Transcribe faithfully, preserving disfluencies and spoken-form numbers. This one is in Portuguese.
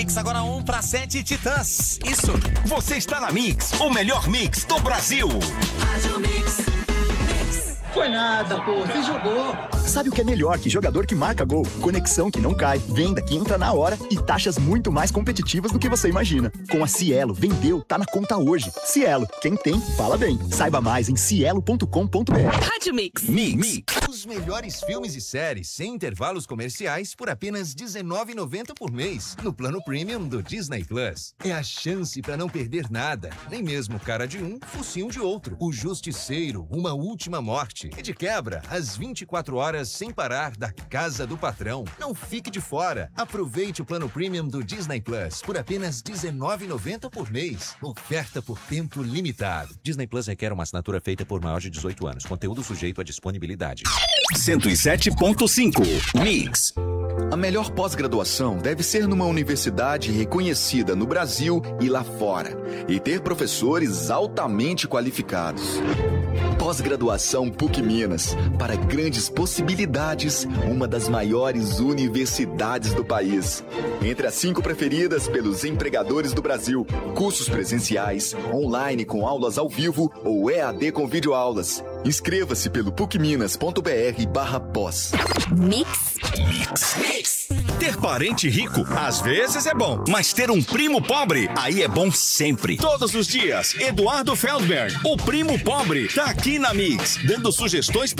Mix, agora um pra sete Titãs. Isso. Você está na Mix, o melhor mix do Brasil. Rádio Mix. Foi nada, pô, você jogou. Sabe o que é melhor que jogador que marca gol? Conexão que não cai, venda que entra na hora e taxas muito mais competitivas do que você imagina. Com a Cielo, vendeu, tá na conta hoje. Cielo, quem tem, fala bem. Saiba mais em cielo ponto com ponto br. Rádio Mix. Mix. Mix. Os melhores filmes e séries sem intervalos comerciais por apenas dezenove reais e noventa centavos por mês no plano premium do Disney Plus. É a chance para não perder nada, nem mesmo cara de um, focinho de outro. O Justiceiro, Uma Última Morte. E de quebra, às vinte e quatro horas sem parar da casa do patrão. Não fique de fora. Aproveite o plano premium do Disney Plus por apenas dezenove reais e noventa centavos por mês. Oferta por tempo limitado. Disney Plus requer uma assinatura feita por maior de dezoito anos. Conteúdo sujeito à disponibilidade. cento e sete ponto cinco Mix. A melhor pós-graduação deve ser numa universidade reconhecida no Brasil e lá fora, e ter professores altamente qualificados. Pós-graduação PUC Minas, para grandes possibilidades, uma das maiores universidades do país. Entre as cinco preferidas pelos empregadores do Brasil, cursos presenciais, online com aulas ao vivo ou E A D com videoaulas. Inscreva-se pelo pucminas.br barra pós. Mix. Mix. Mix. Ter parente rico, às vezes é bom, mas ter um primo pobre, aí é bom sempre. Todos os dias, Eduardo Feldberg, o primo pobre, tá aqui na Mix, dando sugestões